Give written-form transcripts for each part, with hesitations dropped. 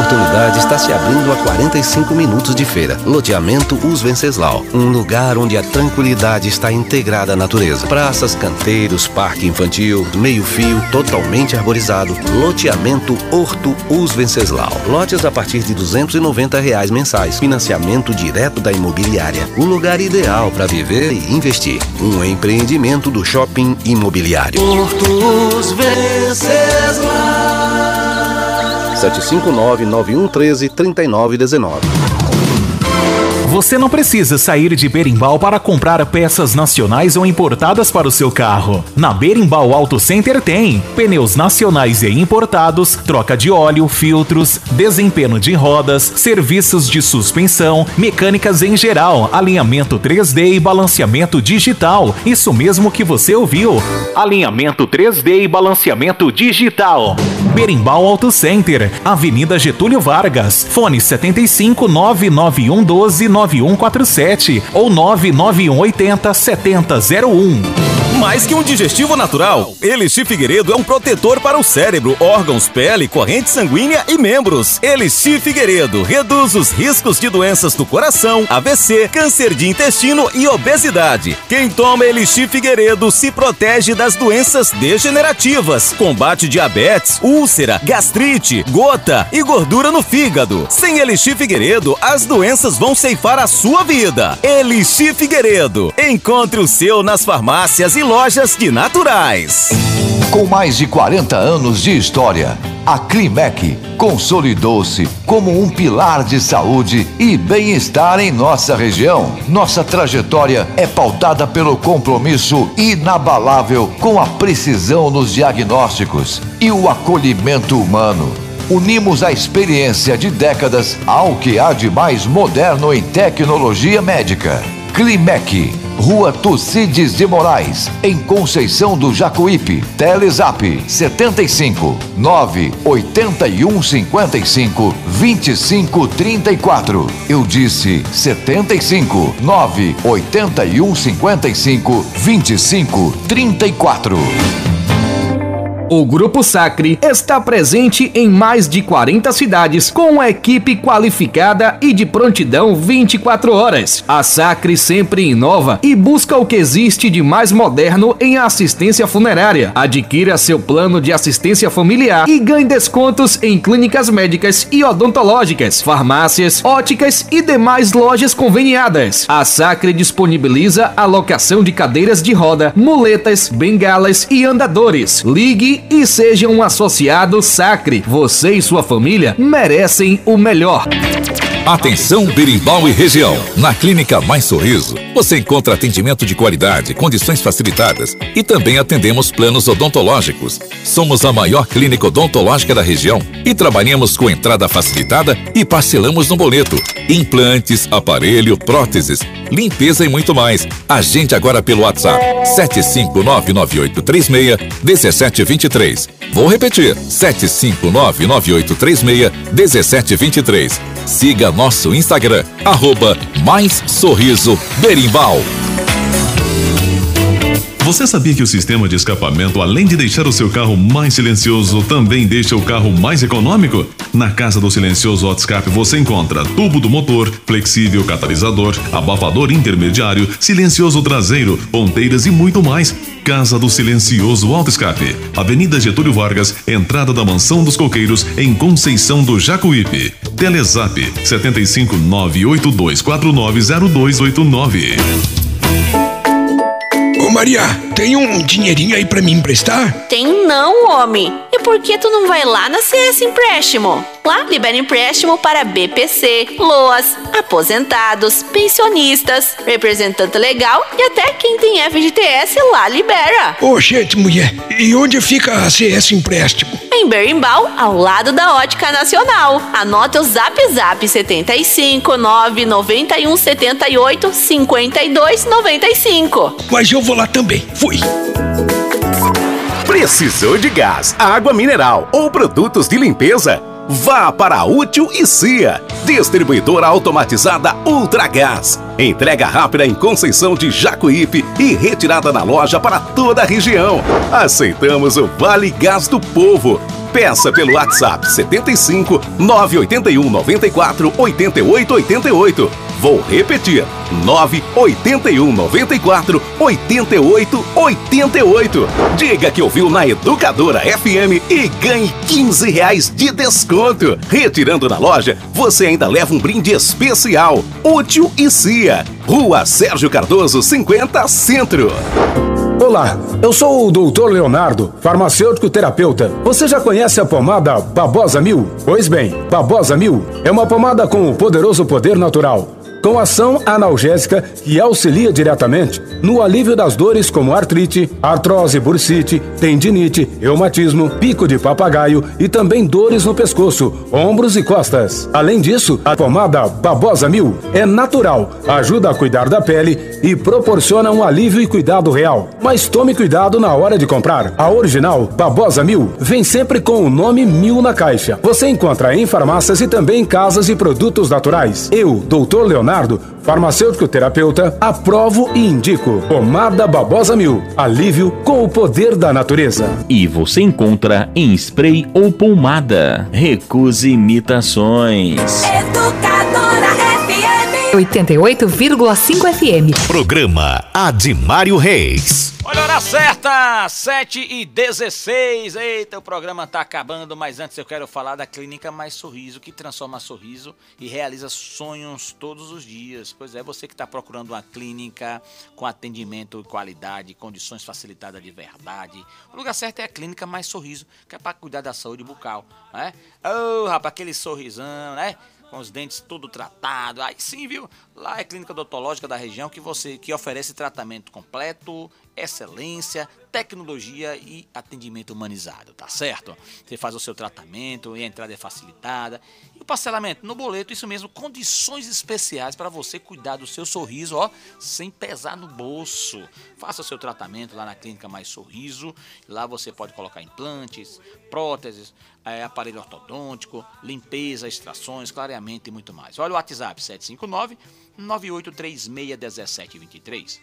oportunidade está se abrindo a 45 minutos de feira. Loteamento Os Venceslau, um lugar onde a tranquilidade está integrada à natureza. Praças, canteiros, parque infantil, meio-fio, totalmente arborizado. Loteamento Horto Os Venceslau. Lotes a partir de R$290 mensais. Financiamento direto da imobiliária. O lugar ideal para viver e investir. Um empreendimento do Shopping Imobiliário. Horto Os Venceslau. 759-9113-3919. Você não precisa sair de Berimbau para comprar peças nacionais ou importadas para o seu carro. Na Berimbau Auto Center tem pneus nacionais e importados, troca de óleo, filtros, desempenho de rodas, serviços de suspensão, mecânicas em geral, alinhamento 3D e balanceamento digital. Isso mesmo que você ouviu. Alinhamento 3D e balanceamento digital. Berimbau Auto Center, Avenida Getúlio Vargas, fone 75 99112 9147 ou 99180 7001. Mais que um digestivo natural, Elixir Figueiredo é um protetor para o cérebro, órgãos, pele, corrente sanguínea e membros. Elixir Figueiredo reduz os riscos de doenças do coração, AVC, câncer de intestino e obesidade. Quem toma Elixir Figueiredo se protege das doenças degenerativas, combate diabetes, úlcera, gastrite, gota e gordura no fígado. Sem Elixir Figueiredo, as doenças vão ceifar a sua vida. Elixir Figueiredo. Encontre o seu nas farmácias e lojas de naturais. Com mais de 40 anos de história, a Climec consolidou-se como um pilar de saúde e bem-estar em nossa região. Nossa trajetória é pautada pelo compromisso inabalável com a precisão nos diagnósticos e o acolhimento humano. Unimos a experiência de décadas ao que há de mais moderno em tecnologia médica. Climec, Rua Tucídides de Moraes, em Conceição do Jacuípe. Telezap 75 981 55 25 34. Eu disse 75 981 55 25 34. O Grupo Sacre está presente em mais de 40 cidades com uma equipe qualificada e de prontidão 24 horas. A Sacre sempre inova e busca o que existe de mais moderno em assistência funerária. Adquira seu plano de assistência familiar e ganhe descontos em clínicas médicas e odontológicas, farmácias, óticas e demais lojas conveniadas. A Sacre disponibiliza a locação de cadeiras de roda, muletas, bengalas e andadores. Ligue e seja um associado Sacre. Você e sua família merecem o melhor. Atenção Berimbau e região. Na Clínica Mais Sorriso, você encontra atendimento de qualidade, condições facilitadas e também atendemos planos odontológicos. Somos a maior clínica odontológica da região e trabalhamos com entrada facilitada e parcelamos no boleto. Implantes, aparelho, próteses, limpeza e muito mais. Agende agora pelo WhatsApp 75998361723. Vou repetir, 75998361723. Siga nosso Instagram, @MaisSorrisoBerimbau. Você sabia que o sistema de escapamento, além de deixar o seu carro mais silencioso, também deixa o carro mais econômico? Na Casa do Silencioso Autoscape você encontra tubo do motor, flexível catalisador, abafador intermediário, silencioso traseiro, ponteiras e muito mais. Casa do Silencioso Autoscape, Avenida Getúlio Vargas, entrada da Mansão dos Coqueiros, em Conceição do Jacuípe. Telezap 75 982490289. Ô Maria, tem um dinheirinho aí pra me emprestar? Tem não, homem. E por que tu não vai lá na CS Empréstimo? Lá libera empréstimo para BPC, LOAS, aposentados, pensionistas, representante legal e até quem tem FGTS lá libera. Ô gente, mulher, e onde fica a CS Empréstimo? Em Berimbau, ao lado da Ótica Nacional. Anota o Zap 75 991 78 52 95. Mas eu vou lá também. Fui. Precisou de gás, água mineral ou produtos de limpeza? Vá para a Útil e Cia, distribuidora automatizada Ultragás. Entrega rápida em Conceição de Jacuípe e retirada na loja para toda a região. Aceitamos o Vale Gás do Povo. Peça pelo WhatsApp 75 981 94 88 88. Vou repetir, 981 94 88 88. Diga que ouviu na Educadora FM e ganhe R$15 de desconto. Retirando na loja, você ainda leva um brinde especial. Útil e Cia, Rua Sérgio Cardoso 50 Centro. Olá, eu sou o Dr. Leonardo, farmacêutico terapeuta. Você já conhece a pomada Babosa 1000? Pois bem, Babosa 1000 é uma pomada com o poderoso poder natural, com ação analgésica que auxilia diretamente no alívio das dores como artrite, artrose, bursite, tendinite, reumatismo, pico de papagaio e também dores no pescoço, ombros e costas. Além disso, a pomada Babosa 1000 é natural, ajuda a cuidar da pele e proporciona um alívio e cuidado real. Mas tome cuidado na hora de comprar. A original Babosa 1000 vem sempre com o nome 1000 na caixa. Você encontra em farmácias e também em casas de produtos naturais. Eu, Dr. Leonardo, farmacêutico terapeuta, aprovo e indico pomada Babosa 1000, alívio com o poder da natureza. E você encontra em spray ou pomada. Recuse imitações. Educadora FM 88,5 FM. Programa Admário Reis. Olha a hora certa, 7h16. Eita, o programa tá acabando, mas antes eu quero falar da Clínica Mais Sorriso, que transforma sorriso e realiza sonhos todos os dias. Pois é, você que está procurando uma clínica com atendimento, qualidade, condições facilitadas de verdade. O lugar certo é a Clínica Mais Sorriso, que é para cuidar da saúde bucal, né? Ô, rapaz, aquele sorrisão, né? Com os dentes tudo tratado, aí sim, viu? Lá é a clínica odontológica da região que oferece tratamento completo, excelência, tecnologia e atendimento humanizado, tá certo? Você faz o seu tratamento e a entrada é facilitada. E o parcelamento no boleto, isso mesmo, condições especiais para você cuidar do seu sorriso, ó, sem pesar no bolso. Faça o seu tratamento lá na Clínica Mais Sorriso. Lá você pode colocar implantes, próteses, aparelho ortodôntico, limpeza, extrações, clareamento e muito mais. Olha o WhatsApp, 759-9836-1723,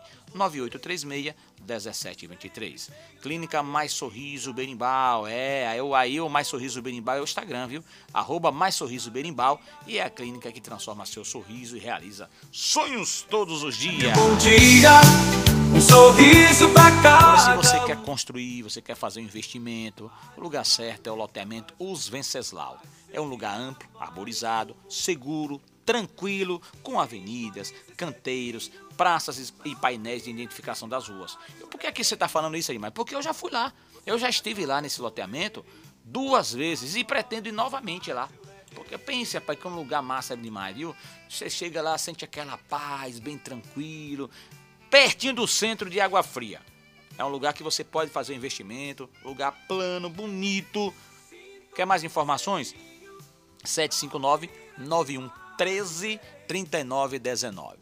99836-1723. Clínica Mais Sorriso Berimbau, aí o Mais Sorriso Berimbau é o Instagram, viu? @Mais Sorriso Berimbau, e é a clínica que transforma seu sorriso e realiza sonhos todos os dias. Bom dia, um sorriso pra cá. Se você quer construir, você quer fazer um investimento, o lugar certo é o loteamento Os Venceslau. É um lugar amplo, arborizado, seguro, tranquilo, com avenidas, canteiros, praças e painéis de identificação das ruas. Por que aqui você está falando isso aí, mas? Porque eu já fui lá, eu já estive lá nesse loteamento 2 vezes e pretendo ir novamente lá. Porque pense, rapaz, que é um lugar massa demais, viu? Você chega lá, sente aquela paz, bem tranquilo, pertinho do centro de Água Fria. É um lugar que você pode fazer um investimento, lugar plano, bonito. Quer mais informações? 759-9113-3919.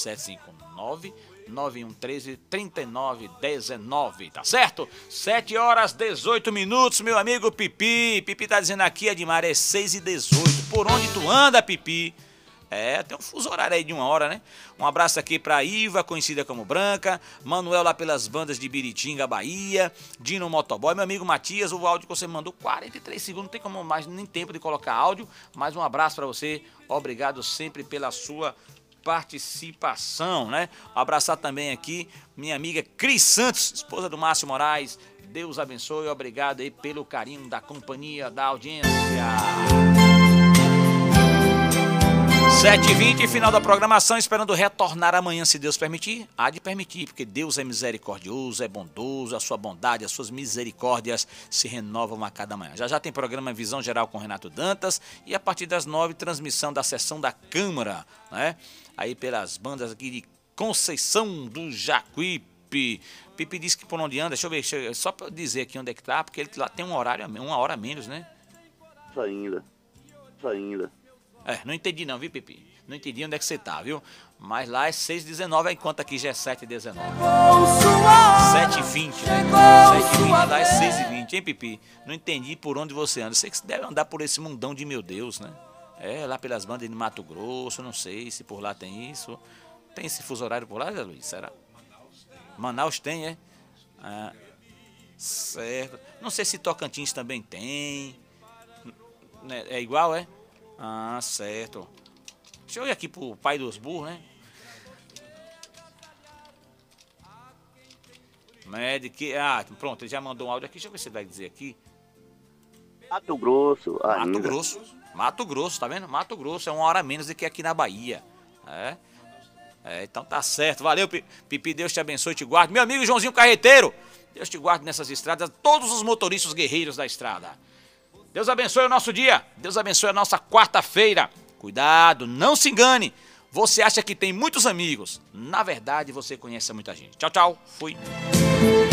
759-9113-3919, tá certo? 7h18, meu amigo Pipi. Pipi tá dizendo aqui, Admar, é 6h18. Por onde tu anda, Pipi? Tem um fuso horário aí de 1 hora, né? Um abraço aqui pra Iva, conhecida como Branca, Manuel lá pelas bandas de Biritinga, Bahia, Dino Motoboy, meu amigo Matias, o áudio que você mandou, 43 segundos, não tem como mais nem tempo de colocar áudio, mas um abraço pra você, obrigado sempre pela sua participação, né? Um abraçar também aqui minha amiga Cris Santos, esposa do Márcio Moraes, Deus abençoe, obrigado aí pelo carinho da companhia, da audiência. 7h20, final da programação, esperando retornar amanhã, se Deus permitir. Há de permitir, porque Deus é misericordioso, é bondoso, a sua bondade, as suas misericórdias se renovam a cada manhã. Já tem programa Visão Geral com Renato Dantas e a partir das 9h, transmissão da sessão da Câmara, né? Aí pelas bandas aqui de Conceição do Jacuípe. Pipi disse que por onde anda, deixa eu ver, só para dizer aqui onde é que tá, porque ele lá tem 1 hora a menos, né? Ainda. Não entendi não, viu, Pipi? Não entendi onde é que você tá, viu? Mas lá é 6h19, enquanto aqui já é 7h19. 7h20. 7h20, lá é 6h20, hein, Pipi? Não entendi por onde você anda. Sei que você deve andar por esse mundão de meu Deus, né? Lá pelas bandas de Mato Grosso, não sei se por lá tem isso. Tem esse fuso horário por lá, Zé Luiz? Será? Manaus tem, é? Certo. Não sei se Tocantins também tem. É igual, é? Certo. Deixa eu ir aqui pro pai dos burros, né? Pronto, ele já mandou um áudio aqui. Deixa eu ver se ele vai dizer aqui. Mato Grosso. Mato Grosso, tá vendo? Mato Grosso é 1 hora menos do que aqui na Bahia. Então tá certo. Valeu, Pipi. Deus te abençoe e te guarde. Meu amigo Joãozinho Carreteiro, Deus te guarde nessas estradas. Todos os motoristas guerreiros da estrada. Deus abençoe o nosso dia. Deus abençoe a nossa quarta-feira. Cuidado, não se engane. Você acha que tem muitos amigos. Na verdade, você conhece muita gente. Tchau, tchau. Fui.